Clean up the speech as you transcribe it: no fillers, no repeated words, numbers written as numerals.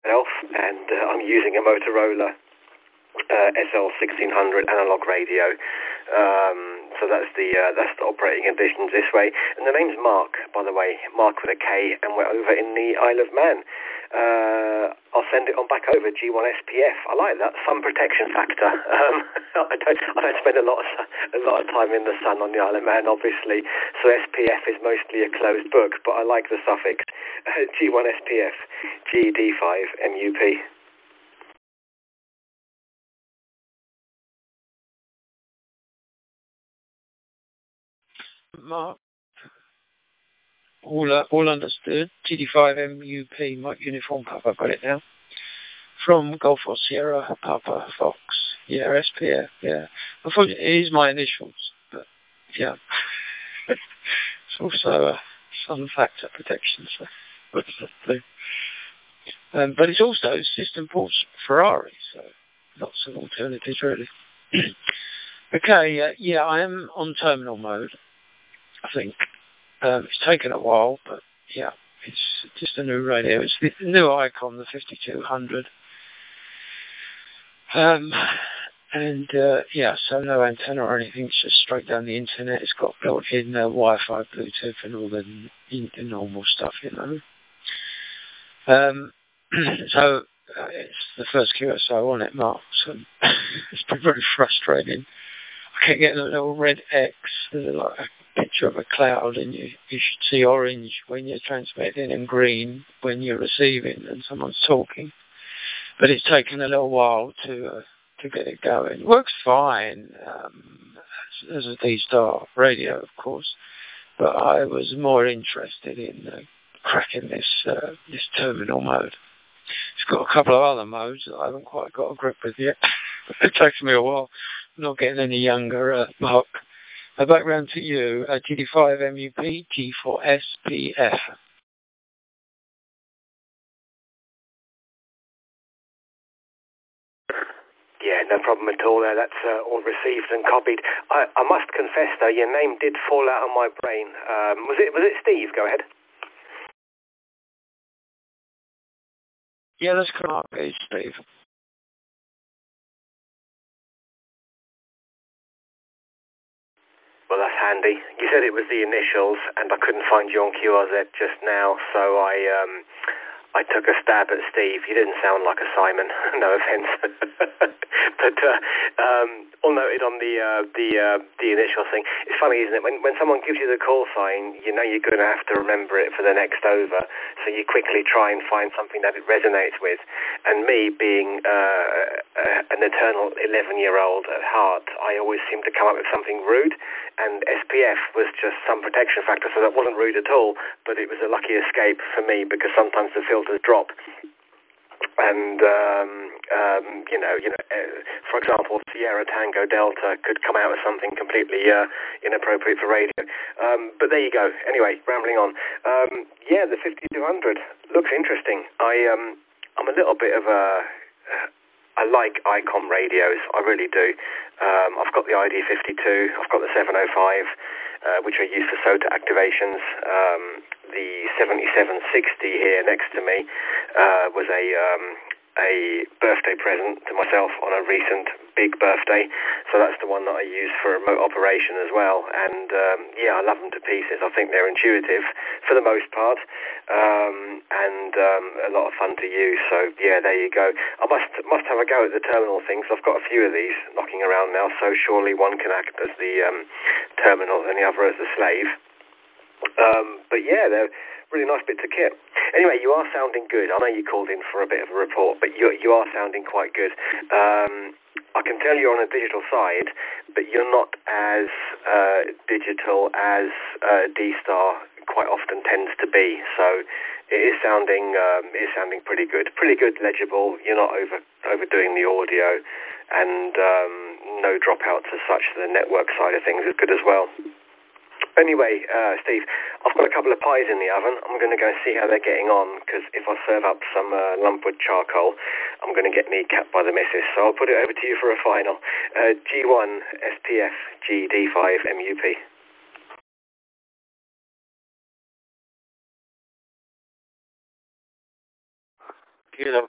myself, and I'm using a Motorola SL1600 analog radio. So that's the operating conditions this way. And the name's Mark, by the way, Mark with a K, and we're over in the Isle of Man. I'll send it on back over, G1 SPF. I like that, sun protection factor. I don't spend a lot of time in the sun on the Isle of Man, obviously, so SPF is mostly a closed book, but I like the suffix G1 SPF, GD5 MUP. Mark, all understood. GD5 MUP, Mike Uniform Papa, got it now. From Golf or Sierra Papa Fox. Yeah, SPF, yeah. I thought it is my initials, but yeah. It's also a sun factor protection, so but it's also system ports Ferrari, so lots of alternatives really. Okay, yeah, I am on terminal mode, I think. It's taken a while, but yeah, it's just a new radio. It's the new Icon, the 5200. Yeah, so no antenna or anything, it's just straight down the internet. It's got built-in Wi-Fi, Bluetooth, and all the normal stuff, you know. So it's the first QSO on it, Mark, so it's been very frustrating. I kept getting a little red X, like a picture of a cloud, and you should see orange when you're transmitting and green when you're receiving and someone's talking. But it's taken a little while to get it going. It works fine as a D-Star radio, of course, but I was more interested in cracking this terminal mode. It's got a couple of other modes that I haven't quite got a grip with yet. It takes me a while. I'm not getting any younger, Mark. Back round to you, GD5 MUP, G4 SPF. Yeah, no problem at all there. That's all received and copied. I must confess, though, your name did fall out of my brain. Was it Steve? Go ahead. Yeah, that's correct. It's Steve. Well, that's handy. You said it was the initials, and I couldn't find you on QRZ just now, so I took a stab at Steve. You didn't sound like a Simon, no offence. But all noted on the initial thing. It's funny, isn't it? When someone gives you the call sign, you know you're going to have to remember it for the next over, so you quickly try and find something that it resonates with. And me, being an eternal 11-year-old at heart, I always seem to come up with something rude, and SPF was just some protection factor, so that wasn't rude at all, but it was a lucky escape for me, because sometimes the filters drop. And for example, Sierra Tango Delta could come out with something completely inappropriate for radio. But there you go. Anyway, rambling on. Yeah, the 5200 looks interesting. I'm a little bit of I like ICOM radios. I really do. I've got the ID52. I've got the 705, which are used for SOTA activations. The 7760 here next to me was a birthday present to myself on a recent big birthday, so that's the one that I use for remote operation as well. And yeah, I love them to pieces. I think they're intuitive for the most part, and a lot of fun to use. So yeah, there you go. I must have a go at the terminal things. I've got a few of these knocking around now, so surely one can act as the terminal and the other as the slave. But yeah, they're really nice bits of kit. Anyway, you are sounding good. I know you called in for a bit of a report, but you are sounding quite good. I can tell you're on a digital side, but you're not as digital as D-Star quite often tends to be. So it is sounding pretty good, legible. You're not overdoing the audio, and no dropouts as such. The network side of things is good as well. Anyway, Steve, I've got a couple of pies in the oven. I'm going to go see how they're getting on, because if I serve up some lumpwood charcoal, I'm going to get kneecapped by the missus. So I'll put it over to you for a final. G1 SPF GD5 MUP. You know.